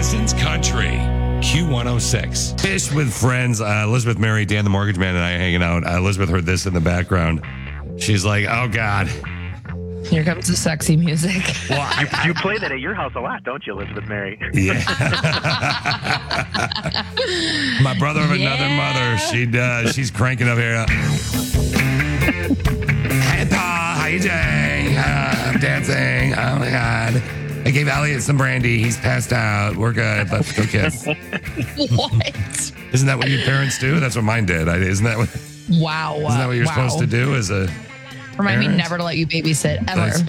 Madison's Country, Q106. Fish with friends. Elizabeth, Mary, Dan, the mortgage man, and I hanging out. Elizabeth heard this in the background. She's like, oh, God. Here comes the sexy music. Well, you play that at your house a lot, don't you, Elizabeth Mary? Yeah. My brother of another mother. She does. She's cranking up here. Hey, Paul. How you doing? I'm dancing. Oh, my God. I gave Elliot some brandy. He's passed out. We're good. Let's go kiss. What? Isn't that what your parents do? That's what mine did. Isn't that what? Wow. Isn't that what you're supposed to do as a Remind me parent? never to let you babysit, ever.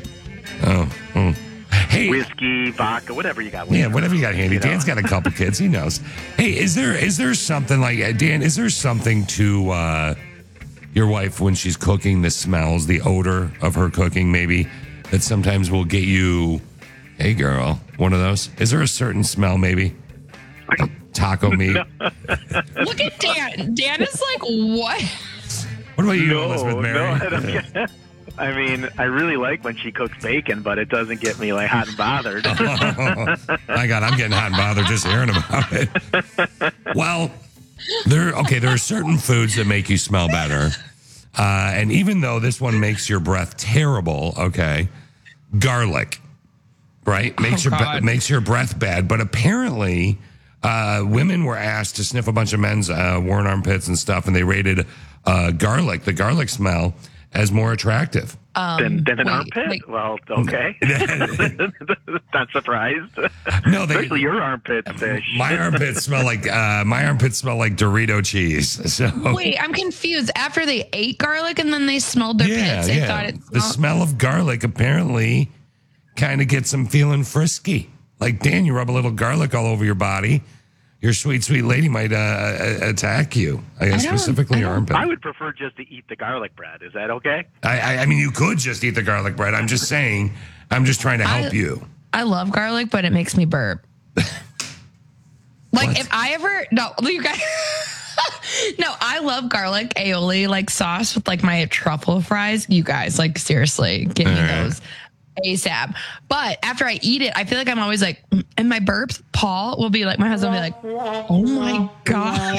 Hey. Whiskey, vodka, whatever you got. Yeah, whatever you got handy. Dan's got a couple kids. He knows. Hey, is there something like, Dan, is there something to your wife when she's cooking, the smells, the odor of her cooking maybe, that sometimes will get you, hey, girl, one of those? Is there a certain smell maybe? Like taco meat? Look at Dan. Dan is like, what? What about you, Elizabeth Mary? No, I don't get. I mean, I really like when she cooks bacon, but it doesn't get me like hot and bothered. Oh, my God, I'm getting hot and bothered just hearing about it. Well, there are certain foods that make you smell better. And even though this one makes your breath terrible, okay, garlic, right? Makes your breath bad. But apparently, women were asked to sniff a bunch of men's worn armpits and stuff, and they rated the garlic smell, as more attractive. Than an armpit? Well, okay. Not surprised. No, especially your armpits, fish. My armpits smell like Dorito cheese. So Wait, I'm confused. After they ate garlic and then they smelled their pits, they thought it smelled. The smell of garlic apparently kind of gets them feeling frisky. Like, Dan, you rub a little garlic all over your body, your sweet, sweet lady might attack you. I guess specifically your armpit. I would prefer just to eat the garlic bread. Is that okay? I mean, you could just eat the garlic bread. I'm just saying. I'm just trying to help you. I love garlic, but it makes me burp. Like, if I ever... No, you guys... No, I love garlic aioli, like, sauce with, like, my truffle fries. You guys, like, seriously, give me those ASAP. But after I eat it, I feel like I'm always like, and my burps, Paul will be like, my husband will be like, oh my God.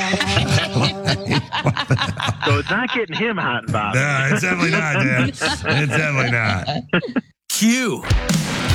So it's not getting him hot and bothered. No, it's definitely not, Dan. It's definitely not. Q.